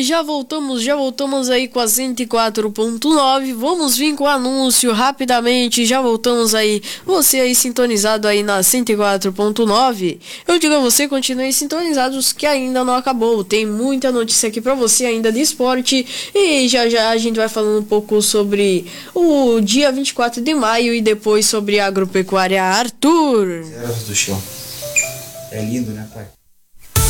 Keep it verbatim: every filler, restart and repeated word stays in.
E já voltamos, já voltamos aí com a cento e quatro ponto nove. Vamos vir com o anúncio rapidamente. Já voltamos aí. Você aí sintonizado aí na cento e quatro ponto nove. Eu digo a você, continue sintonizados que ainda não acabou. Tem muita notícia aqui pra você ainda de esporte. E já já a gente vai falando um pouco sobre o dia vinte e quatro de maio e depois sobre a agropecuária Arthur. Ervas do chão. É lindo, né, pai?